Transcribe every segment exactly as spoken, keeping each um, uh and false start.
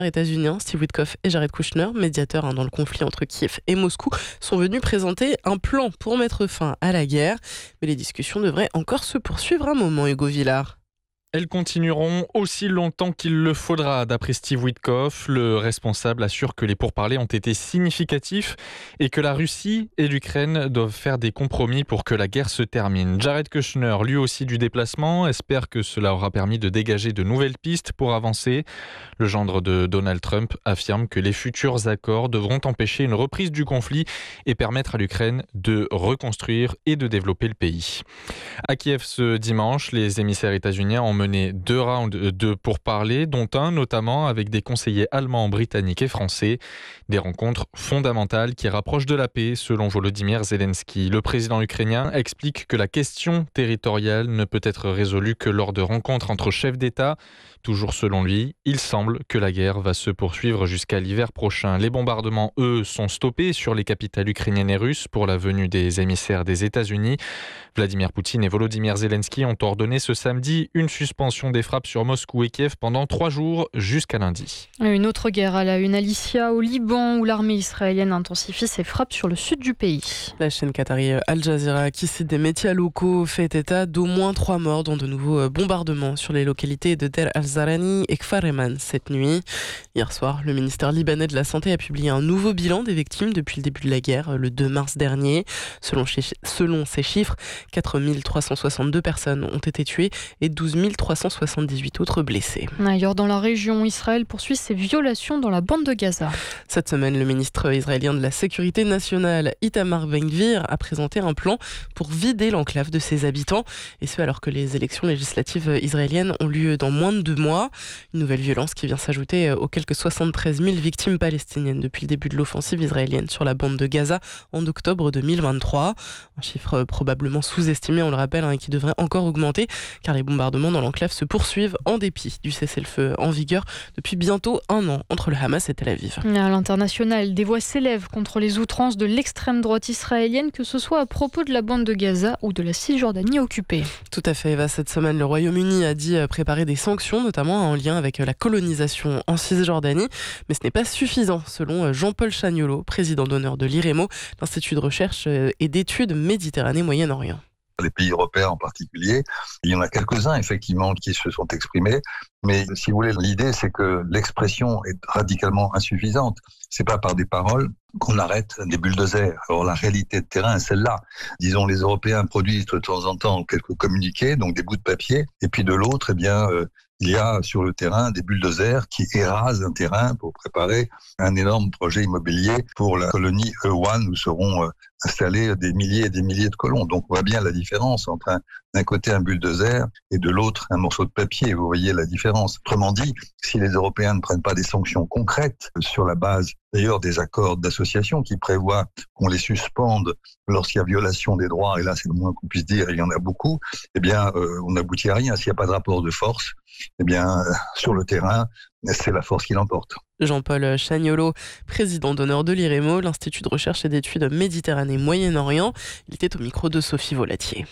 états-uniens, Steve Witkoff et Jared Kushner, médiateurs hein, dans le conflit entre Kiev et Moscou, sont venus présenter un plan pour mettre fin à la guerre. Mais les discussions devraient encore se poursuivre un moment, Hugo Villard. Elles continueront aussi longtemps qu'il le faudra, d'après Steve Witkoff. Le responsable assure que les pourparlers ont été significatifs et que la Russie et l'Ukraine doivent faire des compromis pour que la guerre se termine. Jared Kushner, lui aussi du déplacement, espère que cela aura permis de dégager de nouvelles pistes pour avancer. Le gendre de Donald Trump affirme que les futurs accords devront empêcher une reprise du conflit et permettre à l'Ukraine de reconstruire et de développer le pays. À Kiev ce dimanche, les émissaires états-uniens ont mené deux rounds de pourparlers, dont un notamment avec des conseillers allemands, britanniques et français. Des rencontres fondamentales qui rapprochent de la paix, selon Volodymyr Zelensky. Le président ukrainien explique que la question territoriale ne peut être résolue que lors de rencontres entre chefs d'État. Toujours selon lui, il semble que la guerre va se poursuivre jusqu'à l'hiver prochain. Les bombardements, eux, sont stoppés sur les capitales ukrainiennes et russes pour la venue des émissaires des États-Unis. Vladimir Poutine et Volodymyr Zelensky ont ordonné ce samedi une suspension des frappes sur Moscou et Kiev pendant trois jours jusqu'à lundi. Une autre guerre à la une, Alicia, au Liban, où l'armée israélienne intensifie ses frappes sur le sud du pays. La chaîne qatari Al Jazeera, qui cite des médias locaux, fait état d'au moins trois morts dans de nouveaux bombardements sur les localités de Der al-Zarani et Kfar Eman cette nuit. Hier soir, le ministère libanais de la Santé a publié un nouveau bilan des victimes depuis le début de la guerre, le deux mars dernier. Selon, selon ces chiffres, quatre mille trois cent soixante-deux personnes ont été tuées et douze mille trois cent soixante-dix-huit autres blessés. Ailleurs dans la région, Israël poursuit ses violations dans la bande de Gaza. Cette semaine, le ministre israélien de la Sécurité nationale, Itamar Ben-Gvir, a présenté un plan pour vider l'enclave de ses habitants, et ce alors que les élections législatives israéliennes ont lieu dans moins de deux mois. Une nouvelle violence qui vient s'ajouter aux quelques soixante-treize mille victimes palestiniennes depuis le début de l'offensive israélienne sur la bande de Gaza en octobre deux mille vingt-trois. Un chiffre probablement sous-estimé, on le rappelle, hein, et qui devrait encore augmenter, car les bombardements dans l'enclave se poursuivent en dépit du cessez-le-feu en vigueur depuis bientôt un an entre le Hamas et Tel Aviv. À l'international, des voix s'élèvent contre les outrances de l'extrême droite israélienne, que ce soit à propos de la bande de Gaza ou de la Cisjordanie occupée. Tout à fait, Eva. Cette semaine, le Royaume-Uni a dit préparer des sanctions, notamment en lien avec la colonisation en Cisjordanie. Mais ce n'est pas suffisant, selon Jean-Paul Chagnolot, président d'honneur de l'IREMO, l'Institut de recherche et d'études Méditerranée-Moyen-Orient. Les pays européens en particulier, il y en a quelques-uns effectivement qui se sont exprimés, mais si vous voulez, l'idée c'est que l'expression est radicalement insuffisante. C'est pas par des paroles qu'on arrête des bulldozers. Alors la réalité de terrain est celle-là. Disons, les Européens produisent de temps en temps quelques communiqués, donc des bouts de papier, et puis de l'autre, eh bien, euh, il y a sur le terrain des bulldozers qui érasent un terrain pour préparer un énorme projet immobilier pour la colonie E un où seront euh, installés des milliers et des milliers de colons. Donc on voit bien la différence entre un, d'un côté un bulldozer et de l'autre un morceau de papier. Vous voyez la différence. Autrement dit, si les Européens ne prennent pas des sanctions concrètes sur la base d'ailleurs des accords d'association qui prévoient qu'on les suspende lorsqu'il y a violation des droits, et là c'est le moins qu'on puisse dire, il y en a beaucoup, eh bien euh, on n'aboutit à rien. S'il n'y a pas de rapport de force, eh bien euh, sur le terrain, c'est la force qui l'emporte. Jean-Paul Chagnolot, président d'honneur de l'IREMO, l'Institut de recherche et d'études Méditerranée-Moyen-Orient. Il était au micro de Sophie Volatier.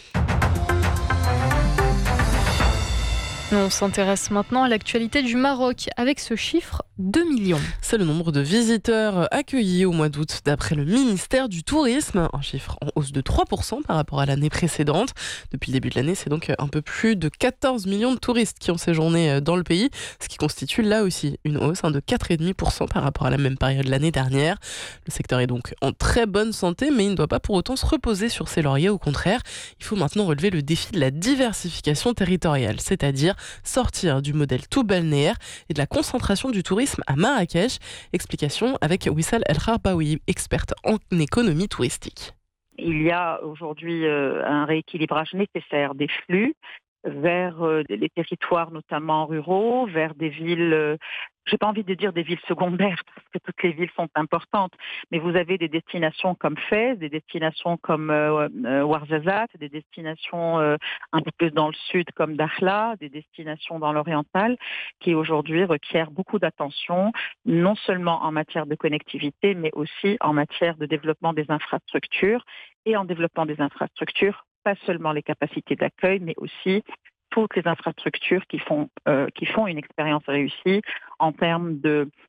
On s'intéresse maintenant à l'actualité du Maroc avec ce chiffre, deux millions. C'est le nombre de visiteurs accueillis au mois d'août d'après le ministère du Tourisme, un chiffre en hausse de trois pour cent par rapport à l'année précédente. Depuis le début de l'année, c'est donc un peu plus de quatorze millions de touristes qui ont séjourné dans le pays, ce qui constitue là aussi une hausse de quatre virgule cinq pour cent par rapport à la même période l'année dernière. Le secteur est donc en très bonne santé, mais il ne doit pas pour autant se reposer sur ses lauriers. Au contraire, il faut maintenant relever le défi de la diversification territoriale, c'est-à-dire sortir du modèle tout balnéaire et de la concentration du tourisme à Marrakech. Explication avec Wissal El Kharbaoui, experte en économie touristique. Il y a aujourd'hui euh, un rééquilibrage nécessaire des flux vers euh, les territoires notamment ruraux, vers des villes, euh, j'ai pas envie de dire des villes secondaires parce que toutes les villes sont importantes, mais vous avez des destinations comme Fès, des destinations comme euh, euh, Ouarzazate, des destinations euh, un peu plus dans le sud comme Dakhla, des destinations dans l'oriental qui aujourd'hui requièrent beaucoup d'attention, non seulement en matière de connectivité, mais aussi en matière de développement des infrastructures et en développement des infrastructures, pas seulement les capacités d'accueil, mais aussi toutes les infrastructures qui font, euh, qui font une expérience réussie en termes de